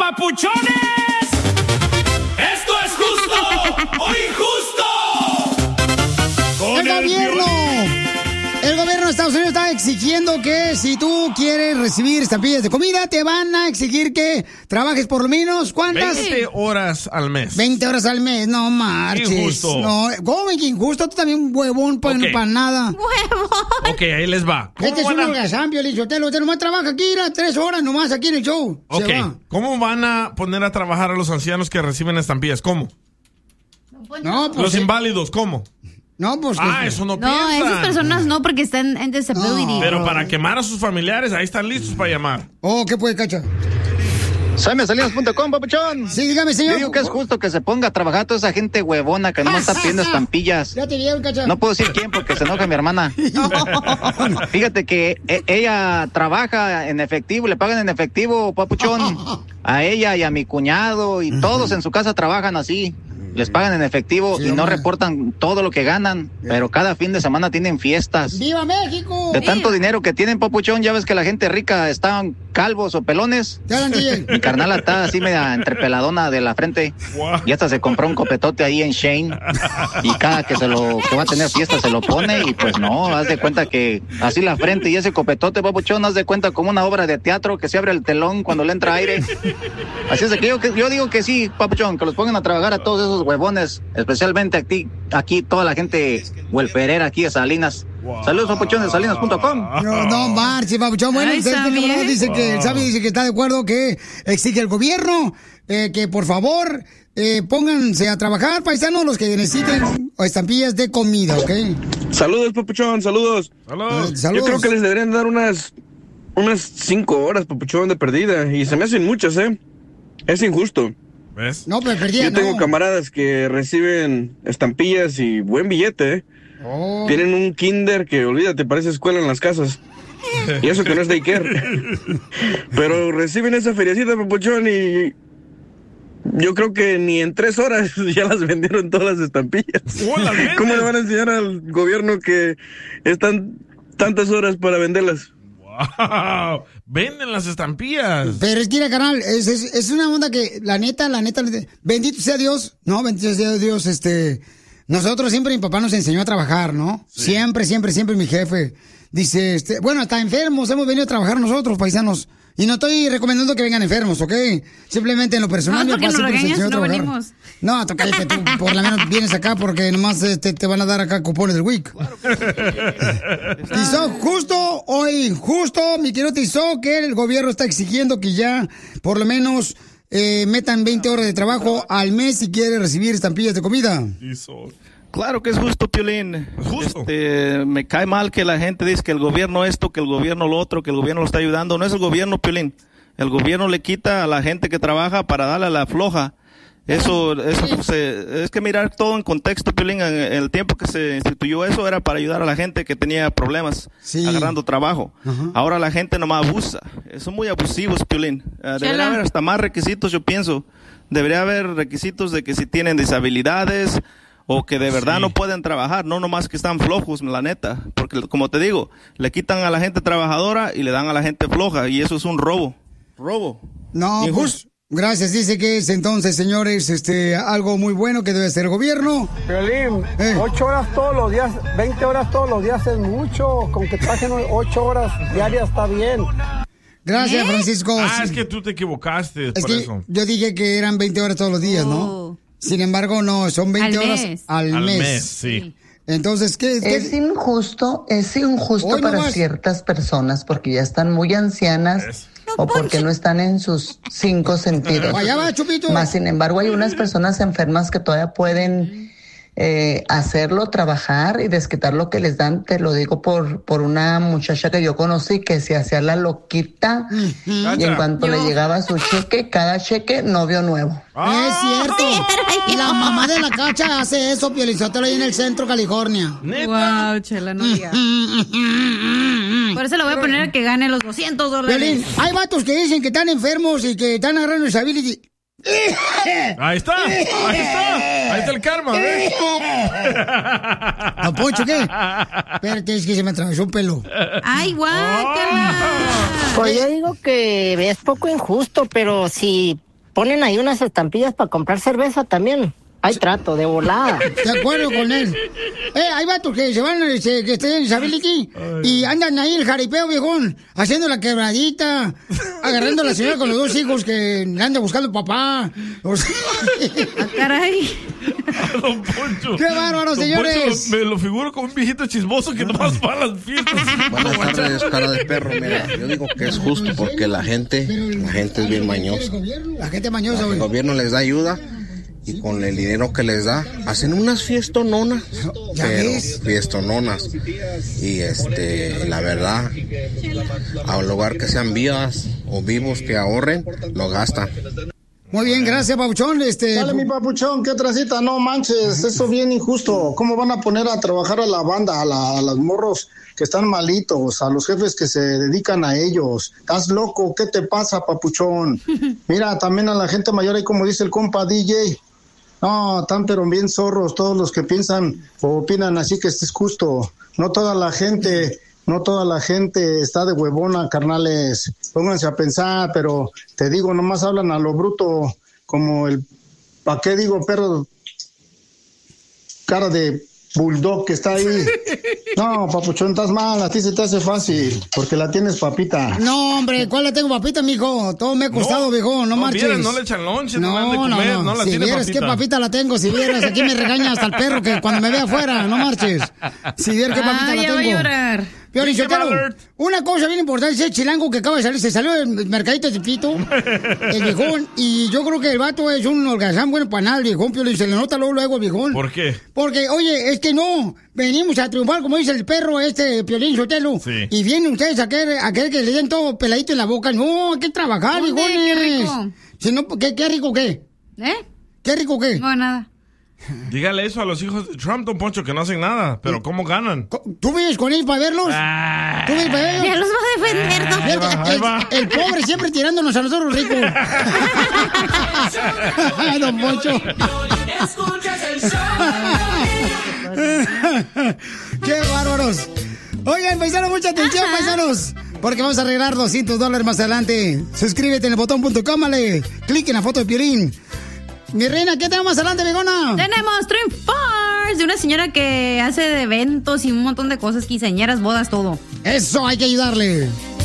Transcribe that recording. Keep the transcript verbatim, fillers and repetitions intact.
papuchones! ¡Esto es justo o injusto! ¡El gobierno! El gobierno de Estados Unidos está exigiendo que si tú quieres recibir estampillas de comida, te van a exigir que trabajes por lo menos, ¿cuántas? veinte horas al mes. veinte horas al mes, no marches. Injusto. No, ¿cómo que injusto? Tú también huevón para Ok. pa nada. ¡Huevón! Ok, ahí les va. ¿Cómo Este es van un a- holgazán, Piolín Sotelo. Usted nomás trabaja aquí, era tres horas nomás aquí en el show. Se Ok, va. ¿cómo van a poner a trabajar a los ancianos que reciben estampillas? ¿Cómo? No, pues... Los eh, inválidos, ¿cómo? No, pues... Ah, que- eso no, No, piensan. esas personas no, porque están en disability. Pero bro. para quemar a sus familiares, ahí están listos para llamar. Oh, ¿qué puede, Cacha? Saime Salinas punto com, papuchón. Sí, dígame, señor. Yo digo que es justo que se ponga a trabajar toda esa gente huevona que no está pidiendo estampillas. Ya te vieron, Cacha. No puedo decir quién porque se enoja mi hermana. Fíjate que e- ella trabaja en efectivo, le pagan en efectivo, papuchón. A ella y a mi cuñado y todos en su casa trabajan así. Les pagan en efectivo Sí, y no hombre. reportan todo lo que ganan, pero cada fin de semana tienen fiestas. ¡Viva México! De tanto dinero que tienen, papuchón, ya ves que la gente rica están calvos o pelones. Te hablan, D J. Mi carnal está así media entrepeladona de la frente. Y hasta se compró un copetote ahí en Shane. Y cada que se lo que va a tener fiesta se lo pone. Y pues no, haz de cuenta que así la frente y ese copetote, papuchón, haz de cuenta como una obra de teatro que se abre el telón cuando le entra aire. Así es de que yo, que yo digo que sí, papuchón, que los pongan a trabajar a todos esos huevones, especialmente aquí, aquí toda la gente huelferera aquí de Salinas. Saludos, papuchón, de salinas punto com. No, no marche, papuchón. Bueno, Ay, usted este Sammy, camarada ¿eh? dice que, el Sammy dice que está de acuerdo que exige el gobierno eh, que por favor eh, pónganse a trabajar, paisanos, los que necesiten estampillas de comida, ¿ok? Saludos, papuchón, saludos. Saludos. Eh, saludos. Yo creo que les deberían dar unas unas cinco horas, papuchón, de perdida. Y se me hacen muchas, ¿eh? Es injusto. ¿Ves? No, pero perdía, Yo tengo no. camaradas que reciben estampillas y buen billete, ¿eh? Oh. Tienen un kinder que, olvídate, parece escuela en las casas. Y eso que no es daycare. Pero reciben esa feriecita, papuchón, y yo creo que ni en tres horas ya las vendieron todas las estampillas. Oh, ¿las venden? ¿Cómo le van a enseñar al gobierno que están tantas horas para venderlas? ¡Wow! Venden las estampillas. Pero es que, mira, carnal, es, es, es una onda que, la neta, la neta, bendito sea Dios, ¿no? Bendito sea Dios, este... Nosotros siempre, mi papá nos enseñó a trabajar, ¿no? Sí. Siempre, siempre, siempre mi jefe dice, este... Bueno, hasta enfermos hemos venido a trabajar nosotros, paisanos. Y no estoy recomendando que vengan enfermos, ¿ok? Simplemente en lo personal, No, mi porque papá nos siempre nos regañas, enseñó a no trabajar. venimos. No, tú cállate, tú por lo menos vienes acá porque nomás este, te van a dar acá cupones del week. Tizó, justo o injusto, mi querido Tizó, que el gobierno está exigiendo que ya por lo menos eh, metan veinte horas de trabajo al mes si quiere recibir estampillas de comida. Claro que es justo, Piolín. Justo. Este, me cae mal que la gente dice que el gobierno esto, que el gobierno lo otro, que el gobierno lo está ayudando. No es el gobierno, Piolín. El gobierno le quita a la gente que trabaja para darle a la floja. Eso, eso se, es que mirar todo en contexto, Piolín. En el tiempo que se instituyó eso era para ayudar a la gente que tenía problemas Sí. agarrando trabajo. Ajá. Ahora la gente nomás abusa. Son muy abusivos, Piolín. Uh, debería haber hasta más requisitos, yo pienso. Debería haber requisitos de que si tienen disabilidades o que de verdad Sí. no pueden trabajar, no nomás que están flojos, la neta. Porque como te digo, le quitan a la gente trabajadora y le dan a la gente floja y eso es un robo. Robo. No, Injusto. pues, gracias. Dice que es entonces, señores, este, algo muy bueno que debe hacer el gobierno. Violín, Eh. ocho horas todos los días, veinte horas todos los días es mucho. Con que trabajen ocho horas diarias está bien. Gracias, ¿Eh? Francisco. Ah, Sí. es que tú te equivocaste Es por que eso. yo dije que eran veinte horas todos los días, ¿no? Oh. Sin embargo, no, son veinte Al horas mes. al, Al mes. mes, sí. Entonces, ¿qué? qué? Es injusto, es injusto Hoy para nomás. ciertas personas porque ya están muy ancianas Es- o porque no están en sus cinco sentidos. Allá va, Chupito. Más sin embargo, hay unas personas enfermas que todavía pueden eh, hacerlo, trabajar y desquitar lo que les dan. Te lo digo por, por una muchacha que yo conocí que se hacía la loquita y en cuanto le llegaba su cheque, cada cheque, novio nuevo. Ah, Es cierto. Ay, La no. mamá de la Cacha hace eso, Piolizotelo, ahí en el centro, California. ¿Neta? Wow, chela, no digas. Por eso le voy a poner a que gane los doscientos dólares. Piolín, hay vatos que dicen que están enfermos y que están agarrando disability. Ahí está, ahí está, ahí está el karma, ¿ves? ¿No, Poncho, qué? Espérate, es que se me atravesó un pelo. Ay, guácala. Pues yo digo que es poco injusto, pero si ponen ahí unas estampillas para comprar cerveza también. Hay trato, de volada. De acuerdo con él. Eh, hay vatos que se van, se, que estén en Isabeliki y andan ahí el jaripeo, viejón, haciendo la quebradita, agarrando a la señora con los dos hijos que le andan buscando papá. O sea, ah, caray. A don Poncho. ¡Qué bárbaro, señores! Poncho, me lo figuro como un viejito chismoso que nomás va a las fiestas. Buenas tardes, cara de perro. Mira, yo digo que es justo porque la gente, la gente es bien mañosa. La gente mañosa, güey. El gobierno les da ayuda. Y con el dinero que les da, hacen unas fiestononas, pero fiestononas. Y este, la verdad, al lugar que sean vivas o vivos que ahorren, lo gastan. Muy bien, gracias, Papuchón. Este... Dale, mi Papuchón, qué tracita, no manches, eso bien injusto. ¿Cómo van a poner a trabajar a la banda, a, la, a los morros que están malitos, a los jefes que se dedican a ellos? ¿Estás loco? ¿Qué te pasa, Papuchón? Mira, también a la gente mayor, ahí como dice el compa D J. No, están pero bien zorros todos los que piensan o opinan así que este es justo. No toda la gente, no toda la gente está de huevona, carnales. Pónganse a pensar, pero te digo, nomás hablan a lo bruto, como el, ¿pa' qué digo, perro? Cara de bulldog que está ahí. No, Papuchón, estás mal, a ti se te hace fácil, porque la tienes papita. No, hombre, ¿cuál la tengo papita, mijo? Todo me ha costado, no, viejo, no, no marches. Vieras, no le echan lonche, no, no, no, de comer, no, no la si tiene vieras papita. qué papita la tengo, si vieras, aquí me regaña hasta el perro que cuando me ve afuera, no marches. Si vieras qué papita ah, la ya tengo. voy a llorar. Piolín Sotelo, una cosa bien importante, ese chilango que acaba de salir, se salió del mercadito de Pito, el viejón, y yo creo que el vato es un holgazán bueno para nada, el viejón, Piolín, se le nota luego, luego el viejón. ¿Por qué? Porque, oye, es que no, venimos a triunfar, como dice el perro este, Piolín Sotelo, sí. Y vienen ustedes a querer, a querer que le den todo peladito en la boca. No, hay que trabajar, viejones. Qué rico. Si no, ¿qué, qué rico qué? ¿Eh? ¿Qué rico qué? No, nada. Dígale eso a los hijos de Trump, don Poncho, que no hacen nada. Pero ¿cómo ganan? ¿Tú vives con ellos para verlos? Ah, ¿Tú vives para verlos? Ya los va a defender, don ahí va, ahí va. El, el pobre siempre tirándonos a nosotros ricos. Don Poncho. ¡Qué bárbaros! Oigan, paisanos, mucha atención, paisanos. Porque vamos a arreglar doscientos dólares más adelante. Suscríbete en el botón punto com, vale. Clic en la foto de Piolín. Mi reina, ¿qué tenemos más adelante, Begona? Tenemos Triunfars de una señora que hace de eventos y un montón de cosas, quinceañeras, bodas, todo. Eso, hay que ayudarle.